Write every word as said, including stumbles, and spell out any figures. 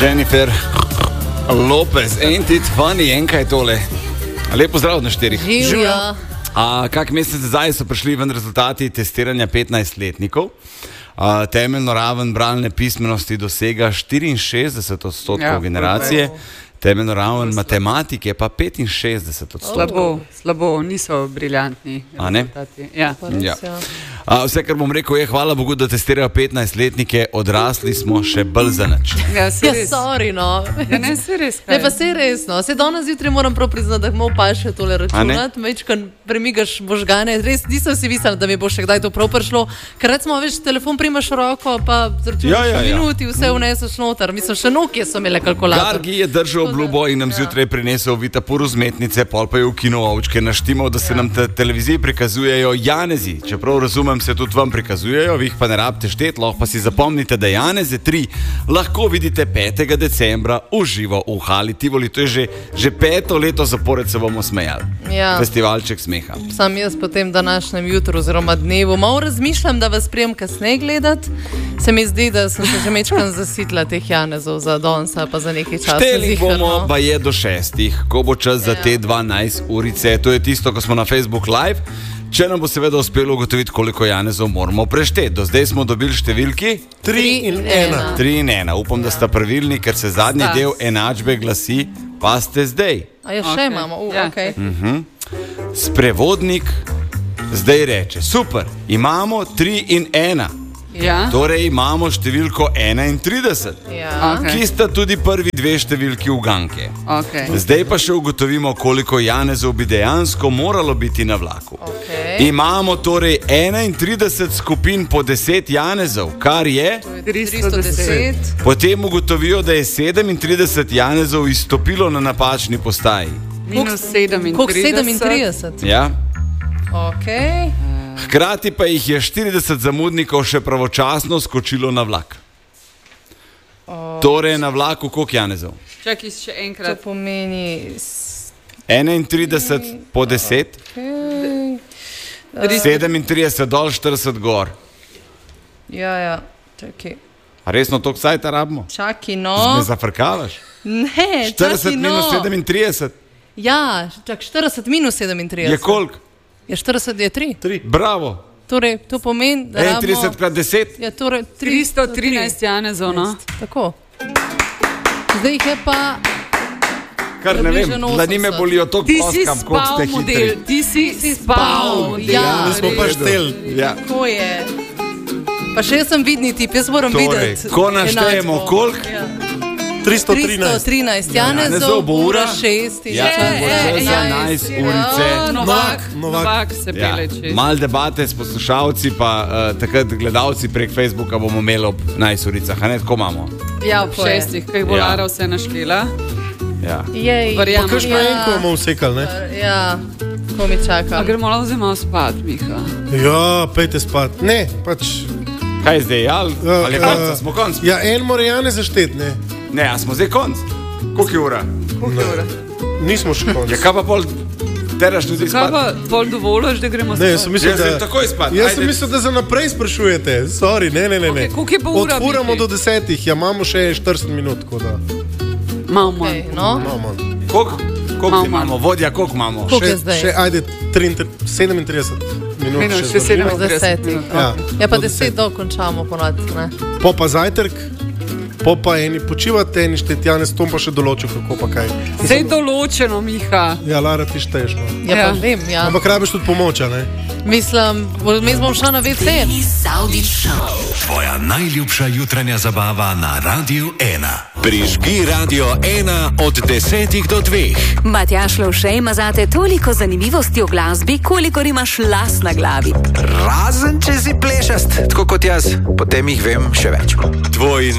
Jennifer Lopez, ain't it funny, enkaj tole. Lepo zdrav na štirih. Živjo. Kak mesec zdaj so prišli ven rezultati testiranja petnajstletnikov. A, temeljno raven bralne pismenosti dosega štiriinšestdeset odstotkov ja, generacije, temeljno raven matematike pa petinšestdeset odstotkov. Slabo, slabo, niso briljantni rezultati. Ja. Ja. A, vse, kar bom rekel, je hvala Bogu, da testirajo petnajstletnike, odrasli smo še bolj za nič. Ja, se Ja, res. sorry, no. Ja, ne, se res. Ne, pa se res, no. Se danes zjutraj moram prav priznati, da mu pa še tole računati, mečkan premigaš možgane. Res nisem si mislila, da mi bo še kdaj to prav prišlo. Ker recimo, veš, telefon primaš v roko, pa zračunaš Ja, ja, ja. minuti, vse vneseš noter. Mislim, še Nokia so imele kalkulator. Gargi je držal obljubo in nam zjutraj prinesel Vitapur vzmetnice, pol pa je v kino ovčke naštimal, da se nam te televiziji prikazujejo Janezi. Čeprav razumem, se tudi vam prikazujejo, vi jih pa ne rabite štet, lahko pa si zapomnite, da Janeze tri lahko vidite petega decembra v živo v Hali Tivoli. To je že, že peto leto zapored, se bomo smejali. Ja. Festivalček smeha. Sam jaz po tem današnjem jutru oziroma dnevu malo razmišljam, da vas prijem kasneje gledati. Se mi zdi, da sem se že mečkan zasitla teh Janezov za danes pa za nekaj časa. Šteli ziher, bomo, no. pa je do šestih, ko bo čas za Ja. te dvanajst urice. To je tisto, ko smo na Facebook Live. Če nam bo seveda uspelo ugotoviti, koliko Janezov moramo prešteti. Do zdaj smo dobili številki Tri in ena. tri in ena. Upam, da sta pravilni, ker se zadnji Sta. del enačbe glasi, pa ste zdaj. A ja, še Okej. imamo, uh, Ja. okej. Sprevodnik zdaj reče, super, imamo tri in ena. Ja. Torej imamo številko enaintrideset, Ja. Okej. ki sta tudi prvi dve številki uganke. Okay. Zdaj pa še ugotovimo, koliko Janezov bi dejansko moralo biti na vlaku. Okej. Imamo torej enaintrideset skupin po deset Janezov, kar je. tristo deset. Potem ugotovijo, da je sedemintrideset Janezov izstopilo na napačni postaji. Minus sedemintrideset. Koliko sedemintrideset? Ja? Okej. Hkrati pa jih je štirideset zamudnikov še pravočasno skočilo na vlak. Torej na vlaku koliko Janezov? Čakaj še To enkrat. pomeni... s- enaintrideset po deset, okej. sedemintrideset dol, štirideset gor. Ja, ja, čakaj. A resno toliko sajta rabimo? Čakaj, Me no. zafrkavaš? Ne, štirideset čakaj, minus no. sedemintrideset Ja, čak, štirideset minus sedemintrideset. je koliko? Je štirideset je tri. Bravo. Torej, to pomeni, da enaintrideset krat deset. Ja, torej tristo trinajst Janezov, no. Tako. Zdaj jih je pa... Kar ne vem, Približno da ni me osemdeset. bolijo toliko Ti si ploskam, koliko spal ste model, hitri. ti si spal model. Ja, Mi smo pa šteli. Ja. Tako je. Pa še jaz sem vidni tip, jaz moram Torej, videti. ko naštejemo enačbo. koliko? Ja. tristo tristo trinajst. trinajst Janezov Janezov, bo ura šest. in Ja, čas bo je že za enajst. enajst urice. O, Novak, Novak. Novak se Ja, pele čez. mal debate s poslušalci, pa uh, takrat gledalci prek Facebooka bomo imeli ob enajst uricah, a ne tako imamo. Ja, ob Tako je. šestih, kaj bo Ja. Lara vse naštela. Ja. Jej. Verjamem. Pa kakšno enko bomo vsekali, ne? Ja, ko mi čaka. A gremo lahko zelo spat, Miha. Ja, pejte spat. Ne, pač... Kaj je zdaj, ali, Uh, ali je konc, a smo konc? Ja, en mora Janez zaštet, ne? Ne, a smo zdaj konc? Koliko je ura? Nismo še konc. Ja, kaj pa pol teraš ljudi Kaj spat? pa pol dovoliš, da gremo Ne, jaz spat? sem mislil, Jaz sem da... takoj spat. Jaz sem Ajde. mislil, da za naprej sprašujete. Sorry, ne, ne, ne. ne. Okej, koliko je pa ura, Odfuramo Miki? do desetih, ja, imamo še štirideset minut, tako da... Malo manj. Okej, no. No, manj. Koliko? Koliko Malo ti imamo? Vodja, koliko imamo? Koliko je Še, zdaj? še ajde, triintrideset, sedemintrideset minut. Minus še zdržimo. sedemintrideset Desetih. minut. Ja, Ja, pa do deset do končamo ponad, ne? Po pa zajtrk, po pa eni počivate, eni šteti, Janez Tom pa še določil, kako pa kaj. Vse je določeno, Miha. Ja, Lara, ti šteješ, no. Ja, Ja. pa vem, ja. Ampak rabiš tudi pomoč, a ne? Mislim, mi smo šla na ve ce. Tvoja najljubša jutranja zabava na Radiu ena. Prižgi Radio ena od desetih do dveh. Matjaž Lovše ima zate toliko zanimivosti o glasbi, kolikor imaš las na glavi. Razen če si plešast, tako kot jaz, potem jih vem še več. Tvoj